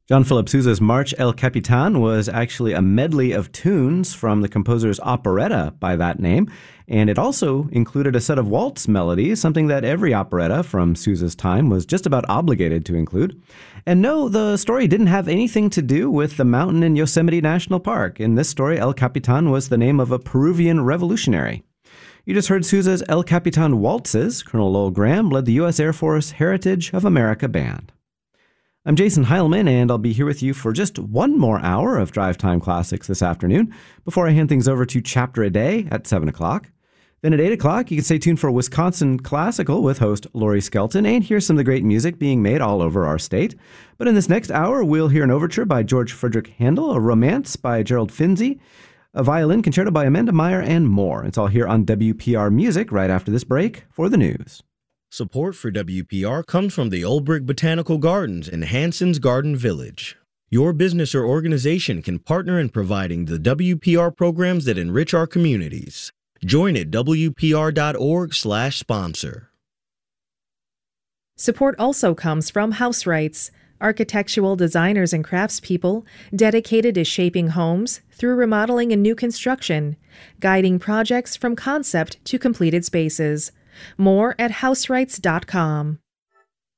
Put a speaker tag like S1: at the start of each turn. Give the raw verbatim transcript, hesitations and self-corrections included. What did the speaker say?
S1: John Philip Sousa's March El Capitan was actually a medley of tunes from the composer's operetta by that name, and it also included a set of waltz melodies, something that every operetta from Sousa's time was just about obligated to include. And no, the story didn't have anything to do with the mountain in Yosemite National Park. In this story, El Capitan was the name of a Peruvian revolutionary. You just heard Sousa's El Capitan Waltzes. Colonel Lowell Graham led the U S Air Force Heritage of America Band. I'm Jason Heilman, and I'll be here with you for just one more hour of Drive Time Classics this afternoon before I hand things over to Chapter a Day at seven o'clock. Then at eight o'clock, you can stay tuned for Wisconsin Classical with host Lori Skelton and hear some of the great music being made all over our state. But in this next hour, we'll hear an overture by George Frederick Handel, a romance by Gerald Finzi, a violin concerto by Amanda Meyer, and more. It's all here on W P R Music right after this break for the news.
S2: Support for W P R comes from the Olbrich Botanical Gardens in Hanson's Garden Village. Your business or organization can partner in providing the W P R programs that enrich our communities. Join at W P R dot org slash sponsor.
S3: Support also comes from House Rights, architectural designers and craftspeople dedicated to shaping homes through remodeling and new construction, guiding projects from concept to completed spaces. More at house rights dot com.